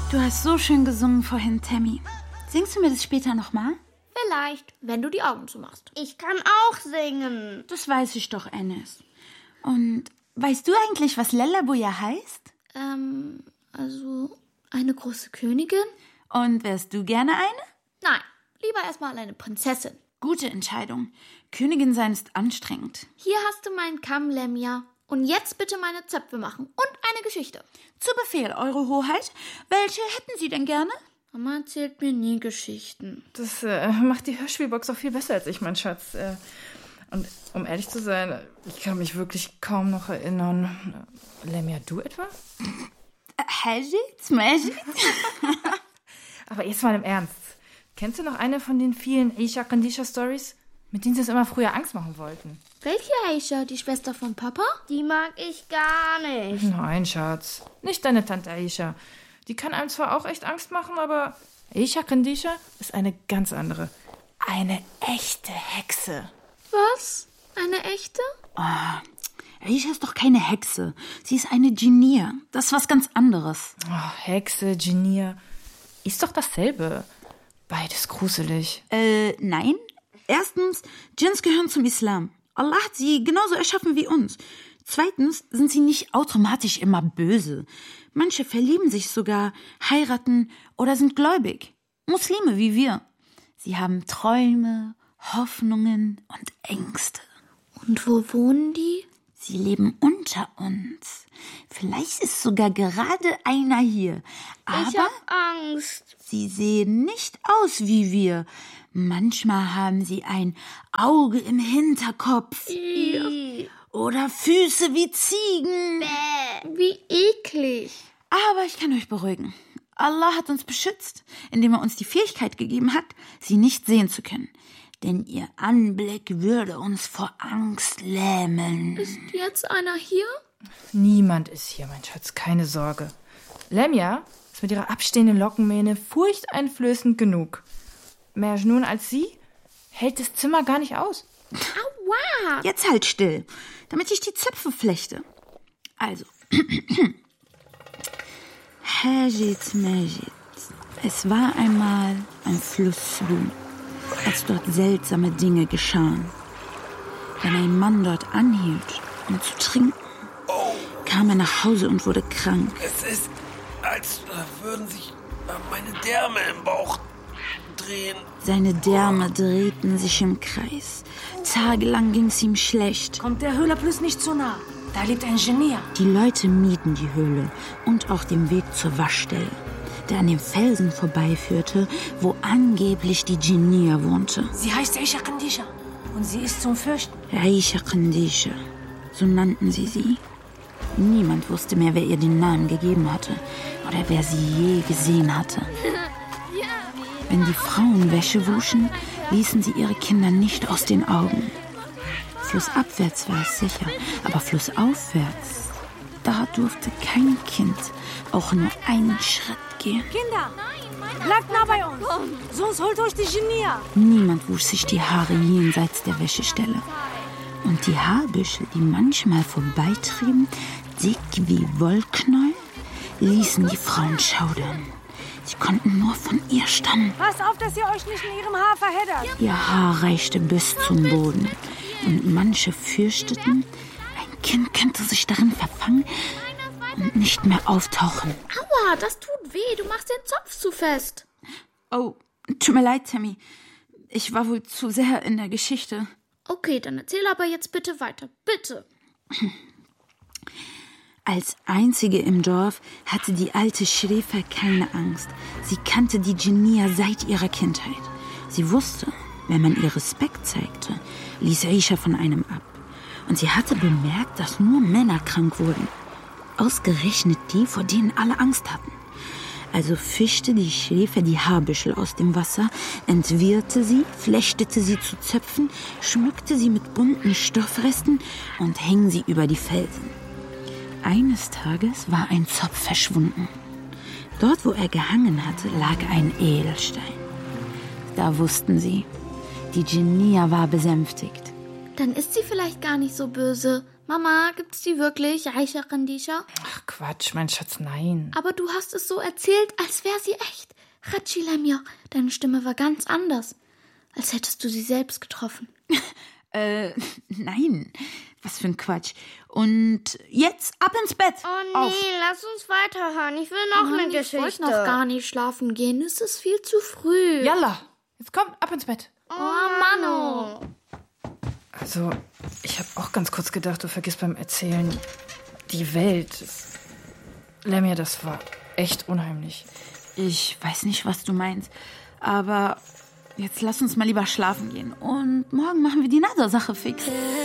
Du hast so schön gesungen vorhin, Tammy. Singst du mir das später nochmal? Vielleicht, wenn du die Augen zumachst. Ich kann auch singen. Das weiß ich doch, Enes. Und weißt du eigentlich, was Lallabuja heißt? Also eine große Königin? Und wärst du gerne eine? Nein, lieber erstmal eine Prinzessin. Gute Entscheidung. Königin sein ist anstrengend. Hier hast du meinen Kamm, Lemja. Und jetzt bitte meine Zöpfe machen und eine Geschichte. Zu Befehl, Eure Hoheit. Welche hätten Sie denn gerne? Mama erzählt mir nie Geschichten. Das macht die Hörspielbox auch viel besser als ich, mein Schatz. Und um ehrlich zu sein, ich kann mich wirklich kaum noch erinnern. Lemja, du etwa? Aber jetzt mal im Ernst. Kennst du noch eine von den vielen Aisha Kandisha Stories, mit denen sie uns immer früher Angst machen wollten? Welche Aisha? Die Schwester von Papa? Die mag ich gar nicht. Nein, Schatz. Nicht deine Tante Aisha. Die kann einem zwar auch echt Angst machen, aber Aisha Kandisha ist eine ganz andere. Eine echte Hexe. Was? Eine echte? Aisha ist doch keine Hexe. Sie ist eine Genie. Das ist was ganz anderes. Oh, Hexe, Genie. Ist doch dasselbe. Beides gruselig. Nein. Erstens, Djinns gehören zum Islam. Allah hat sie genauso erschaffen wie uns. Zweitens sind sie nicht automatisch immer böse. Manche verlieben sich sogar, heiraten oder sind gläubig. Muslime wie wir. Sie haben Träume, Hoffnungen und Ängste. Und wo wohnen die? Sie leben unter uns. Vielleicht ist sogar gerade einer hier. Aber Ich hab Angst. sie sehen nicht aus wie wir. Manchmal haben sie ein Auge im Hinterkopf. Oder Füße wie Ziegen. Wie eklig. Aber ich kann euch beruhigen. Allah hat uns beschützt, indem er uns die Fähigkeit gegeben hat, sie nicht sehen zu können. Denn ihr Anblick würde uns vor Angst lähmen. Ist jetzt einer hier? Niemand ist hier, mein Schatz, keine Sorge. Lemja ist mit ihrer abstehenden Lockenmähne furchteinflößend genug. Mejnun als sie hält das Zimmer gar nicht aus. Aua! Jetzt halt still, damit ich die Zöpfe flechte. Also. Hajit Majid. Es war einmal ein Fluss Lu, als dort seltsame Dinge geschahen. Wenn ein Mann dort anhielt, um zu trinken, kam er nach Hause und wurde krank. Es ist, als würden sich meine Därme im Bauch drehen. Seine Därme drehten sich im Kreis. Tagelang ging es ihm schlecht. Kommt der Höhle bloß nicht zu nah. Da lebt ein Genie. Die Leute mieden die Höhle und auch den Weg zur Waschstelle, der an dem Felsen vorbeiführte, wo angeblich die Genie wohnte. Sie heißt Aisha Kandisha und sie ist zum Fürchten. Aisha Kandisha, so nannten sie. Niemand wusste mehr, wer ihr den Namen gegeben hatte oder wer sie je gesehen hatte. Wenn die Frauen Wäsche wuschen, ließen sie ihre Kinder nicht aus den Augen. Flussabwärts war es sicher, aber flussaufwärts, da durfte kein Kind auch nur einen Schritt gehen. Kinder, bleibt nah bei uns, sonst holt euch die Genie. Niemand wusch sich die Haare jenseits der Wäschestelle. Und die Haarbüschel, die manchmal vorbeitrieben, dick wie Wollknäuel, ließen die Frauen schaudern. Sie konnten nur von ihr stammen. Passt auf, dass ihr euch nicht in ihrem Haar verheddert. Ihr Haar reichte bis zum Boden. Und manche fürchteten, ein Kind könnte sich darin verfangen und nicht mehr auftauchen. Aua, das tut weh. Du machst den Zopf zu fest. Oh, tut mir leid, Tammy. Ich war wohl zu sehr in der Geschichte. Okay, dann erzähl aber jetzt bitte weiter. Bitte. Als einzige im Dorf hatte die alte Schrefa keine Angst. Sie kannte die Genie seit ihrer Kindheit. Sie wusste, wenn man ihr Respekt zeigte, ließ Aisha von einem ab. Und sie hatte bemerkt, dass nur Männer krank wurden. Ausgerechnet die, vor denen alle Angst hatten. Also fischte die Schläfer die Haarbüschel aus dem Wasser, entwirrte sie, flechtete sie zu Zöpfen, schmückte sie mit bunten Stoffresten und hing sie über die Felsen. Eines Tages war ein Zopf verschwunden. Dort, wo er gehangen hatte, lag ein Edelstein. Da wussten sie, die Genie war besänftigt. Dann ist sie vielleicht gar nicht so böse, Mama, gibt's die wirklich, Aisha Khandisha? Ach Quatsch, mein Schatz, nein. Aber du hast es so erzählt, als wäre sie echt. Khachi Lemia, deine Stimme war ganz anders. Als hättest du sie selbst getroffen. Nein. Was für ein Quatsch. Und jetzt ab ins Bett. Oh nee, lass uns weiterhören. Ich will noch eine Geschichte. Ich wollte noch gar nicht schlafen gehen. Es ist viel zu früh. Yalla, jetzt komm, ab ins Bett. Oh, Mano. Also, ich habe auch ganz kurz gedacht, du vergisst beim Erzählen die Welt. Lemia, das war echt unheimlich. Ich weiß nicht, was du meinst, aber jetzt lass uns mal lieber schlafen gehen. Und morgen machen wir die Nada-Sache fix.